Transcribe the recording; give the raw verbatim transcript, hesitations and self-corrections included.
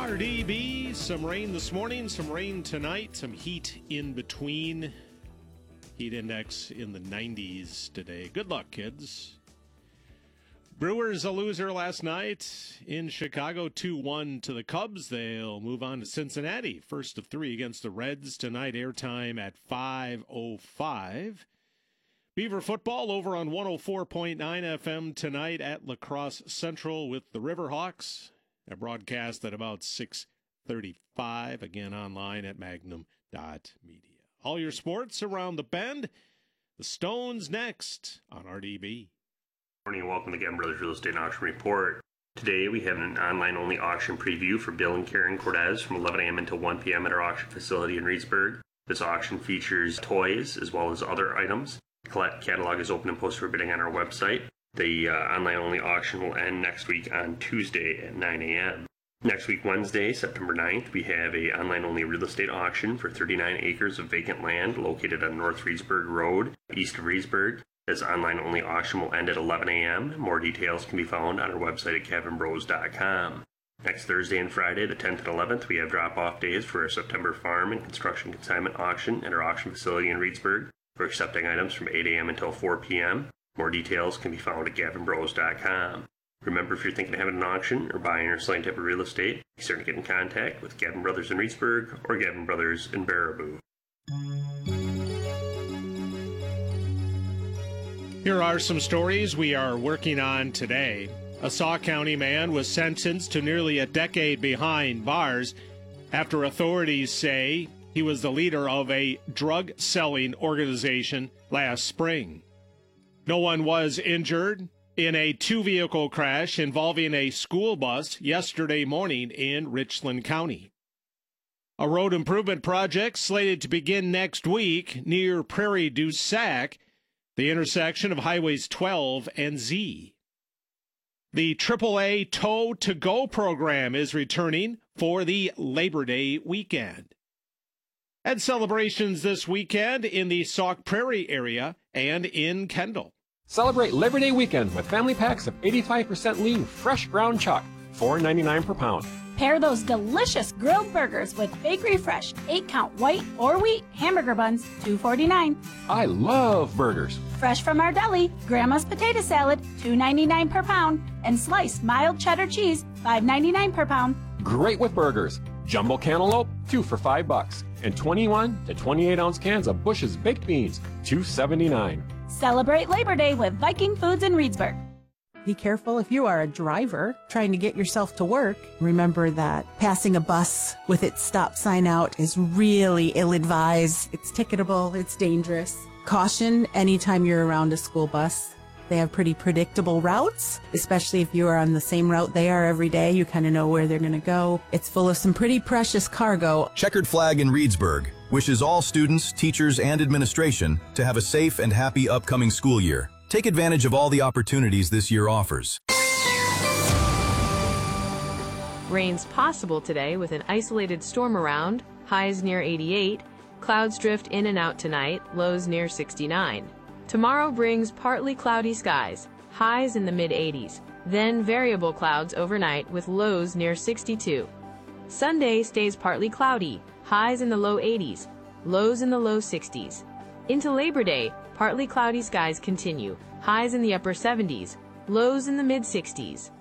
R D B, some rain this morning, some rain tonight, some heat in between. Heat index in the nineties today. Good luck, kids. Brewers a loser last night in Chicago, two one to the Cubs. They'll move on to Cincinnati, first of three against the Reds tonight. Airtime at five oh five. Beaver football over on one oh four point nine F M tonight at La Crosse Central with the Riverhawks. A broadcast at about six thirty-five, again online at magnum dot media. All your sports around the bend. The Stones next on R D B. Morning and welcome to Gavin Brothers Real Estate Auction Report. Today we have an online-only auction preview for Bill and Karen Cortez from eleven a.m. until one p.m. at our auction facility in Reedsburg. This auction features toys as well as other items. The catalog is open and posted for bidding on our website. The uh, online-only auction will end next week on Tuesday at nine a.m. Next week, Wednesday, September ninth, we have a online-only real estate auction for thirty-nine acres of vacant land located on North Reedsburg Road, east of Reedsburg. This online-only auction will end at eleven a.m. More details can be found on our website at kevin bros dot com. Next Thursday and Friday, the tenth and eleventh, we have drop-off days for our September farm and construction consignment auction at our auction facility in Reedsburg. We're accepting items from eight a.m. until four p.m. More details can be found at gavin bros dot com. Remember, if you're thinking of having an auction or buying or selling type of real estate, be certain to get in contact with Gavin Brothers in Reedsburg or Gavin Brothers in Baraboo. Here are some stories we are working on today. A Sauk County man was sentenced to nearly a decade behind bars after authorities say he was the leader of a drug-selling organization last spring. No one was injured in a two-vehicle crash involving a school bus yesterday morning in Richland County. A road improvement project slated to begin next week near Prairie du Sac, the intersection of Highways twelve and Z. The triple A Tow to Go program is returning for the Labor Day weekend. And celebrations this weekend in the Sauk Prairie area and in Kendall. Celebrate Labor Day weekend with family packs of eighty-five percent lean fresh ground chuck, four ninety-nine per pound. Pair those delicious grilled burgers with Bakery Fresh eight count white or wheat hamburger buns, two forty-nine. I love burgers. Fresh from our deli, Grandma's potato salad, two ninety-nine per pound, and sliced mild cheddar cheese, five ninety-nine per pound. Great with burgers. Jumbo cantaloupe, two for five bucks, and twenty-one to twenty-eight ounce cans of Bush's baked beans, two seventy-nine. Celebrate Labor Day with Viking Foods in Reedsburg. Be careful if you are a driver trying to get yourself to work. Remember that passing a bus with its stop sign out is really ill-advised. It's ticketable, it's dangerous. Caution anytime you're around a school bus. They have pretty predictable routes, especially if you are on the same route they are every day. You kind of know where they're going to go. It's full of some pretty precious cargo. Checkered Flag in Reedsburg wishes all students, teachers, and administration to have a safe and happy upcoming school year. Take advantage of all the opportunities this year offers. Rain's possible today with an isolated storm around, highs near eighty-eight. Clouds drift in and out tonight, lows near sixty-nine. Tomorrow brings partly cloudy skies, highs in the mid-eighties, then variable clouds overnight with lows near sixty-two. Sunday stays partly cloudy, highs in the low eighties, lows in the low sixties. Into Labor Day, partly cloudy skies continue, highs in the upper seventies, lows in the mid-sixties.